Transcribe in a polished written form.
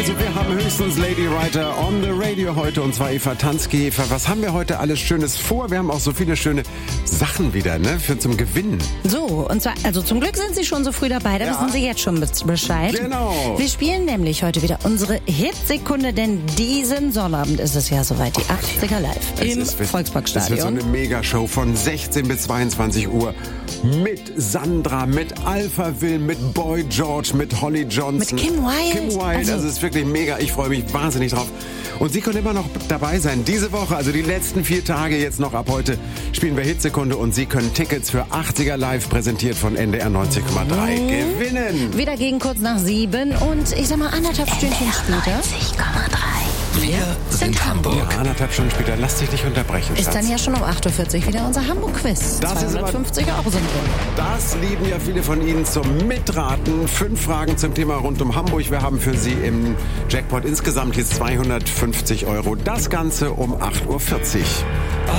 Also wir haben höchstens Lady Writer on the Radio heute und zwar Eva Tansky. Eva, was haben wir heute alles Schönes vor? Wir haben auch so viele schöne Sachen wieder, ne, zum Gewinnen. So, und zwar, also zum Glück sind Sie schon so früh dabei, da wissen Sie jetzt schon Bescheid. Genau. Wir spielen nämlich heute wieder unsere Hitsekunde, denn diesen Sonnabend ist es ja soweit, die 80er Live im Volksparkstadion. Das wird so eine Megashow von 16 bis 22 Uhr mit Sandra, mit Alpha Will, mit Boy George, mit Holly Johnson. Mit Kim Wilde. Also es ist wirklich mega. Ich freue mich wahnsinnig drauf. Und Sie können immer noch dabei sein. Diese Woche, also die letzten 4 Tage jetzt noch ab heute, spielen wir Hitsekunde und Sie können Tickets für 80er Live, präsentiert von NDR 90,3, gewinnen. Wieder gegen kurz nach 7 und ich sag mal 1,5 Stündchen später. 90,3. Wir sind Hamburg. Ja, 1,5 Stunden später. Lass dich nicht unterbrechen, Ist Schatz. dann ja schon um 8.40 Uhr wieder unser Hamburg-Quiz. Das ist aber- 250 Euro sind drin. Das lieben ja viele von Ihnen zum Mitraten. 5 Fragen zum Thema rund um Hamburg. Wir haben für Sie im Jackpot insgesamt jetzt 250 Euro. Das Ganze um 8.40 Uhr.